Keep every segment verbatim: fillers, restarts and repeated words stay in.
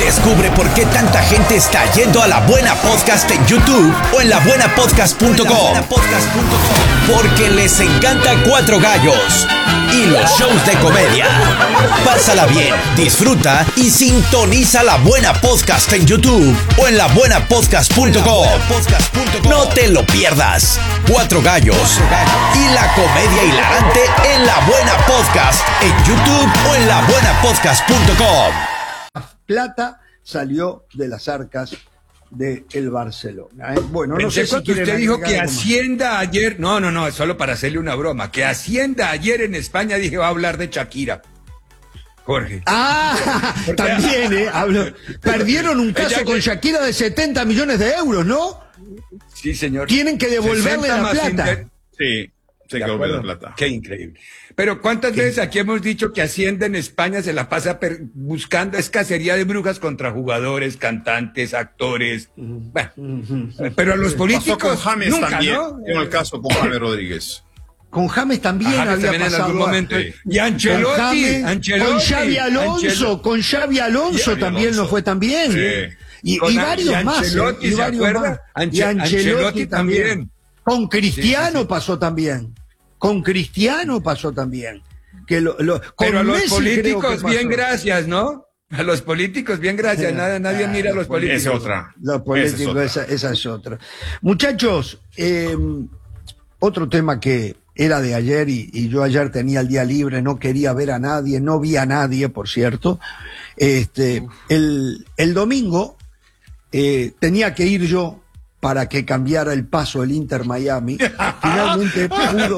Descubre por qué tanta gente está yendo a La Buena Podcast en YouTube o en la buena podcast punto com. Porque les encanta Cuatro Gallos y los shows de comedia. Pásala bien, disfruta y sintoniza La Buena Podcast en YouTube o en la buena podcast punto com. No te lo pierdas. Cuatro Gallos y la comedia hilarante en La Buena Podcast en YouTube o en la buena podcast punto com. Plata salió de las arcas del Barcelona. ¿eh? Bueno, Pensé no sé si cuando usted dijo que algo más. Hacienda ayer, no, no, no, es solo para hacerle una broma, que Hacienda ayer en España dije va a hablar de Shakira. Jorge. Ah, también, ¿eh? Hablo. Perdieron un caso Ella con que- Shakira de setenta millones de euros, ¿no? Sí, señor. Tienen que devolverle sesenta la más plata. inter- Sí, se ¿De quedó acuerdo? la plata. Qué increíble. Pero ¿cuántas veces aquí hemos dicho que Hacienda en España se la pasa per- buscando es cacería de brujas contra jugadores, cantantes, actores? Bueno, pero a los Pasó políticos con James nunca, también, ¿no? en el caso con James Rodríguez. Con James también Ajá, que había también en pasado. algún momento. Sí. Y Ancelotti, con, James, Ancelotti, con Xavi Alonso, Ancelo- con Xavi Alonso Xavi también Alonso. no fue tan bien. Sí. Y, Con y An- varios y más. ¿eh? Ancelotti, Y ¿se varios acuerda? más. Anche- Y Ancelotti, Ancelotti también. también. Con Cristiano Sí, sí, sí. pasó también. Con Cristiano pasó también. Que lo, lo- con Pero a los Messi creo que políticos, pasó. bien gracias, ¿no? A los políticos, bien gracias. Nadie, nadie mira a los políticos. Esa es otra. Los Esa es políticos, otra. esa, esa es otra. Muchachos, eh, otro tema que era de ayer y, y yo ayer tenía el día libre, no quería ver a nadie, no vi a nadie, por cierto. Este, el, el domingo eh, tenía que ir yo para que cambiara el paso el Inter Miami. Finalmente pudo.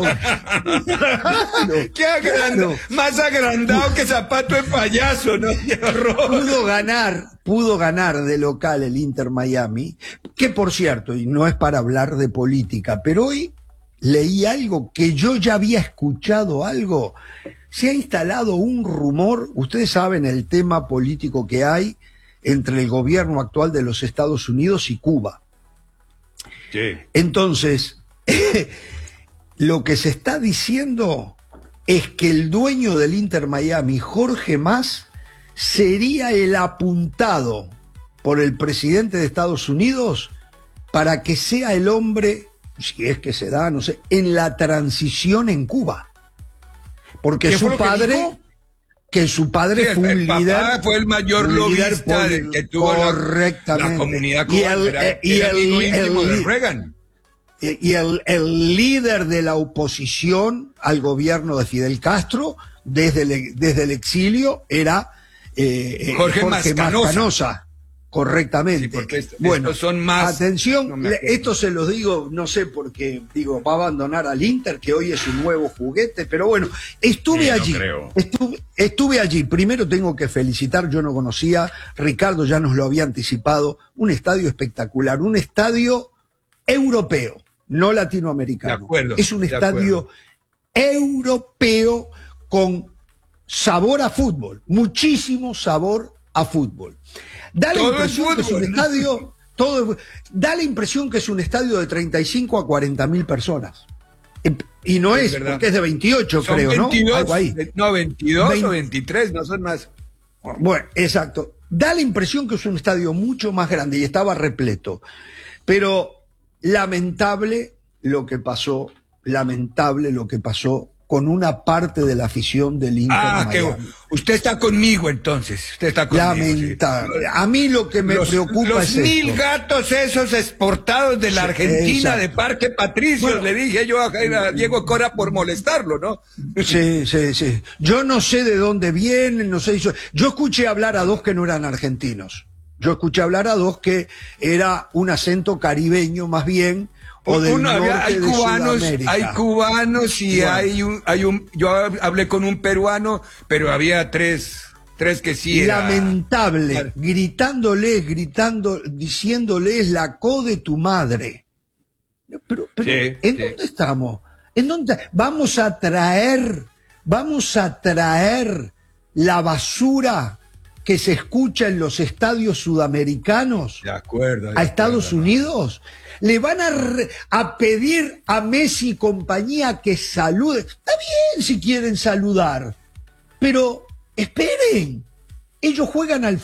No, Qué agrandado, no. más agrandado que zapato de payaso, ¿no? ¡Qué horror! Pudo ganar, pudo ganar de local el Inter Miami, que por cierto, y no es para hablar de política, pero hoy leí algo que yo ya había escuchado algo. Se ha instalado un rumor, ustedes saben el tema político que hay entre el gobierno actual de los Estados Unidos y Cuba. Sí. Entonces, lo que se está diciendo es que el dueño del Inter Miami, Jorge Mas, sería el apuntado por el presidente de Estados Unidos para que sea el hombre, si es que se da, no sé, en la transición en Cuba. Porque ¿Qué fue su lo que padre, dijo? que su padre Sí, el- fue un el papá líder, fue el mayor un líder lobista poli- de- que tuvo la- correctamente. la comunidad Y cubana. el- Era, eh, y era el- amigo el- íntimo de el- Reagan. y el, el líder de la oposición al gobierno de Fidel Castro desde el, desde el exilio era eh, eh, Jorge Mascanosa. Mascanosa, correctamente. Sí, porque est- bueno, estos son más- atención, no me le- acuerdo. esto se los digo, no sé porque digo, va a abandonar al Inter, que hoy es un nuevo juguete, pero bueno, estuve Sí, no allí, creo. estuve, estuve allí. Primero tengo que felicitar, yo no conocía, Ricardo ya nos lo había anticipado, un estadio espectacular, un estadio europeo, no latinoamericano. De acuerdo, es un de estadio europeo con sabor a fútbol, muchísimo sabor a fútbol. Da la Todo es impresión que es un fútbol, ¿no? estadio, todo es- da la impresión que es un estadio de treinta y cinco a cuarenta mil personas. Em- Y no Es es, verdad. porque es de veintiocho, Son creo, veintidós, ¿no? Algo ahí. eh, no, veintidós Vein- o veintitrés, no son más. Bueno, exacto. Da la impresión que es un estadio mucho más grande y estaba repleto. Pero lamentable lo que pasó, lamentable lo que pasó con una parte de la afición del Inter Ah, que Miami. usted está conmigo entonces. Usted está conmigo. sí. Lamentable. A mí lo que me los, preocupa los es mil esto. gatos esos exportados de la Sí, Argentina, exacto. de Parque Patricio, Bueno. le dije yo a, a Diego Cora por molestarlo, ¿no? Sí, sí, sí. Yo no sé de dónde vienen, no sé. Yo, yo escuché hablar a dos que no eran argentinos. Yo escuché hablar a dos que era un acento caribeño más bien, o del Uno, había- norte hay de cubanos, Sudamérica. hay cubanos y Bueno. hay un, hay un, yo hablé con un peruano, pero había tres, tres que sí era. Lamentable, Claro. gritándoles, gritando, diciéndoles la co de tu madre. Pero, pero Sí, ¿en sí. dónde estamos? ¿En dónde? Vamos a traer, vamos a traer la basura que se escucha en los estadios sudamericanos De acuerdo. de a Estados acuerdo, ¿no? Unidos. Le van a, re- a pedir a Messi y compañía que salude. Está bien si quieren saludar, pero esperen. Ellos juegan al